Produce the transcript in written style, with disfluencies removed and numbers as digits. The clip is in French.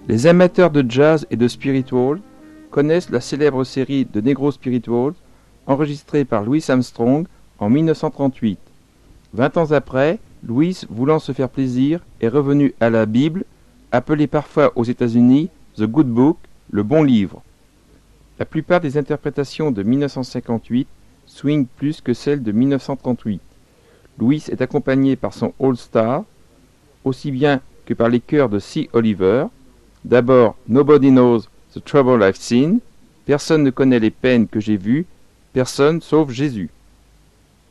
Les amateurs de jazz et de spiritual connaissent la célèbre série de Negro Spirituals enregistrée par Louis Armstrong en 1938. 20 ans après, Louis, voulant se faire plaisir, est revenu à la Bible, appelée parfois aux États-Unis The Good Book, le bon livre. La plupart des interprétations de 1958 swingent plus que celles de 1938. Louis est accompagné par son All Star, aussi bien que par les chœurs de C. Oliver. D'abord, Nobody Knows the Trouble I've Seen, personne ne connaît les peines que j'ai vues, personne sauf Jésus.